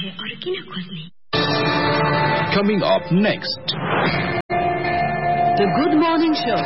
बारे अरु किन खोज्ने? Coming up next, The Good Morning Show.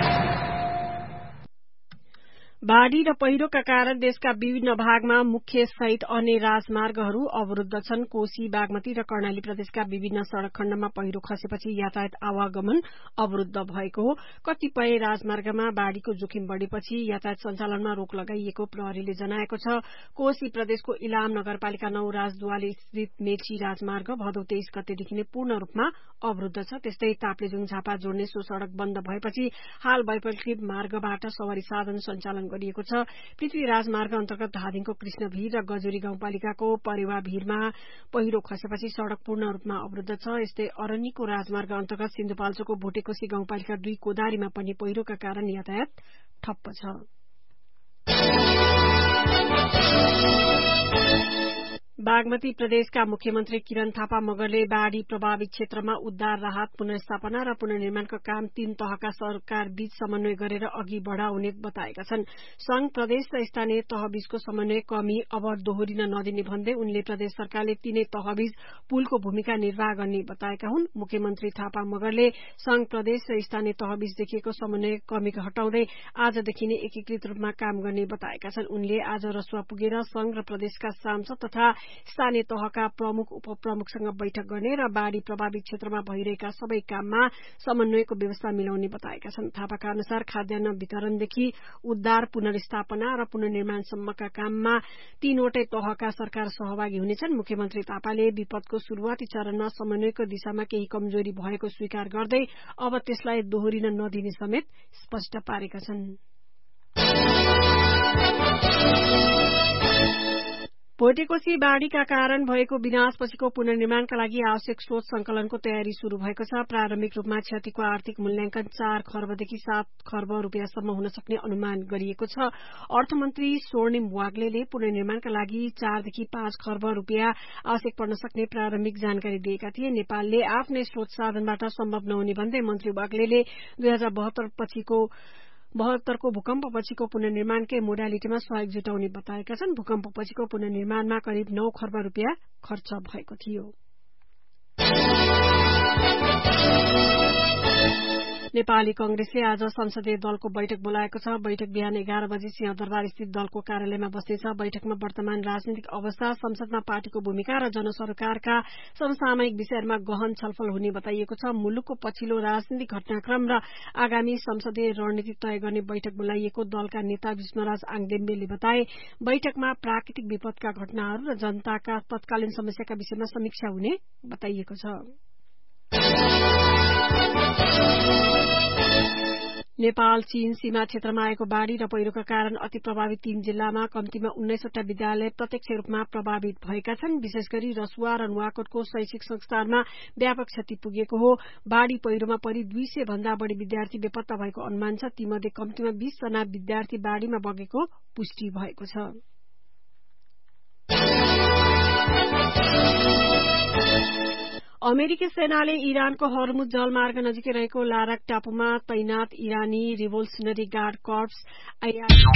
बाढ़ी र पहिरोका कारण देशका विभिन्न भागमा मुख्य सहित अन्य राजमार्गहरू अवरुद्ध छन्। कोशी, बागमती र कर्णाली प्रदेशका विभिन्न सड़क खण्डमा पहिरो खसेपछि यातायात आवागमन अवरुद्ध भएको हो। कतिपय राजमार्गमा बाढ़ीको जोखिम बढ़ेपछि यातायात सञ्चालनमा रोक लगाइएको प्रहरीले जनाएको छ। कोशी प्रदेशको इलाम नगरपालिका 9 राजदुवाली स्थित मेची राजमार्ग भदौ 23 गतेदेखि नै पूर्ण रूपमा अवरुद्ध छ। त्यस्तै ताप्लेजुङ झापा जोड्ने सो सड़क बन्द भएपछि हाल वैकल्पिक मार्गबाट सवारी साधन सञ्चालन गरिएको छ। पृथ्वी राजमार्ग अन्तर्गत धादिङको कृष्णभिर र गजुरी गाउँपालिकाको परेवा भिरमा पहिरो खसेपछि सड़क पूर्ण रूपमा अवरुद्ध छ। यस्तै अरनिको राजमार्ग अन्तर्गत सिन्धुपाल्चोकको भोटेकोशी गाउँपालिका 2 कोदारीमा पनि पहिरोका कारण यातायात ठप्प छ। बागमती प्रदेशका मुख्यमन्त्री किरण थापा मगरले बाढ़ी प्रभावित क्षेत्रमा उद्धार, राहत, पुनर्स्थापना र पुनर्निर्माणको काम 3 तहका सरकार बीच समन्वय गरेर अघि बढ़ाउने बताएका छन्। संघ, प्रदेश र स्थानीय तहबीचको समन्वय कमी अब दोहोरिन नदिने भन्दै उनले प्रदेश सरकारले तीनै तहबीच पुलको भूमिका निर्वाह गर्ने बताएका हुन्। मुख्यमन्त्री थापा मगरले संघ, प्रदेश र स्थानीय तहबीच देखिएको समन्वय कमी हटाउँदै आजदेखि नै एकीकृत रूपमा काम गर्ने बताएका छन्। उनले आज रसुवा पुगेर संघ र प्रदेशका सांसद तथा स्थानीय तहका प्रमुख उपप्रमुखसँग बैठक गर्ने र बाढ़ी प्रभावित क्षेत्रमा भइरहेका सबै काममा समन्वयको व्यवस्था मिलाउने बताएका छन्। थापाका अनुसार खाद्यान्न वितरणदेखि उद्धार, पुनर्स्थापना र पुनर्निर्माणसम्मका काममा 3 वटै तहका सरकार सहभागी हुनेछन्। मुख्यमन्त्री थापाले विपदको शुरूआती चरणमा समन्वयको दिशामा केही कमजोरी भएको स्वीकार गर्दै अब त्यसलाई दोहोरिन नदिने समेत स्पष्ट पारेका छन्। भोटेकोशी बाढ़ीका कारण भएको विनाशपछिको पुनर्निर्माणका लागि आवश्यक स्रोत संकलनको तयारी शुरू भएको छ। प्रारम्भिक रूपमा क्षतिको आर्थिक मूल्याङ्कन 4 खर्बदेखि 7 खर्ब रूपियाँसम्म हुन सक्ने अनुमान गरिएको छ। अर्थमन्त्री स्वर्णिम वाग्लेले पुनर्निर्माणका लागि 4 देखि 5 खर्ब रूपियाँ आवश्यक पर्न सक्ने प्रारम्भिक जानकारी दिएका थिए। नेपालले आफ्नै स्रोत साधनबाट सम्भव नहुने भन्दै मन्त्री वाग्लेले 2072 को भूकम्पपछिको पुनर्निर्माणकै मोडालिटीमा सहयोग जुटाउने बताएका छन्। भूकम्पपछिको पुनर्निर्माणमा करिब 9 खर्ब रूपियाँ खर्च भएको थियो। नेपाली कंग्रेसले आज संसदीय दलको बैठक बोलाएको छ। बैठक बिहान 11 बजे सिंहदरबार स्थित दलको कार्यालयमा बस्नेछ। बैठकमा वर्तमान राजनीतिक अवस्था, संसदमा पार्टीको भूमिका र जनसरकारका समसामयिक विषयहरूमा गहन छलफल हुने बताइएको छ। मुलुकको पछिल्लो राजनीतिक घटनाक्रम र आगामी संसदीय रणनीति तय गर्ने बैठक बोलाइएको दलका नेता विष्णुराज आङदेम्बेले बताए। बैठकमा प्राकृतिक विपदका घटनाहरू र जनताका तत्कालीन समस्याका विषयमा समीक्षा हुने बताइएको छ। नेपाल चीन सीमा क्षेत्रमा आएको बाढ़ी र पहिरोका कारण अति प्रभावित 3 जिल्लामा कम्तीमा 19वटा विद्यालय प्रत्यक्ष रूपमा प्रभावित भएका छन्। विशेष गरी रसुवा र नुवाकोटको शैक्षिक संस्थानमा व्यापक क्षति पुगेको हो। बाढ़ी पहिरोमा परि 200 भन्दा बढ़ी विद्यार्थी बेपत्ता भएको अनुमान छ। तीमध्ये कम्तीमा 20 जना विद्यार्थी बाढ़ीमा बगेको पुष्टि भएको छ। अमेरिकी सेनाले इरानको हर्मुज जलमार्ग नजिकै रहेको लारक टापुमा तैनात इरानी रिभोल्युसनरी गार्ड कर्प्स